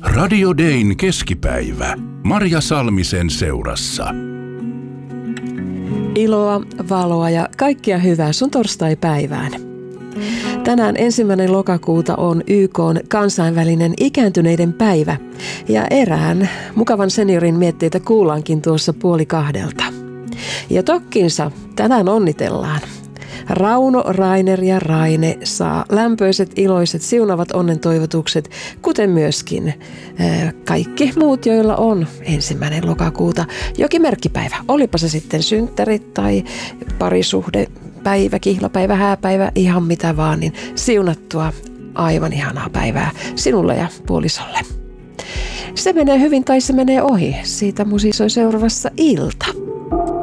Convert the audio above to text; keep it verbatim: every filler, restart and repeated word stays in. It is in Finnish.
Radio Dayn keskipäivä. Marja Salmisen seurassa. Iloa, valoa ja kaikkia hyvää sun torstaipäivään. Tänään ensimmäinen lokakuuta on Y K:n kansainvälinen ikääntyneiden päivä ja erään mukavan seniorin mietteitä kuullaankin tuossa puoli kahdelta. Ja tokkinsa tänään onnitellaan. Rauno, Rainer ja Raine saa lämpöiset, iloiset, siunavat onnentoivotukset, kuten myöskin kaikki muut, joilla on ensimmäinen lokakuuta jokin merkkipäivä. Olipa se sitten synttärit tai parisuhdepäivä, kihlapäivä, hääpäivä, ihan mitä vaan, niin siunattua aivan ihanaa päivää sinulle ja puolisolle. Se menee hyvin tai se menee ohi. Siitä musisoi seuraavassa ilta.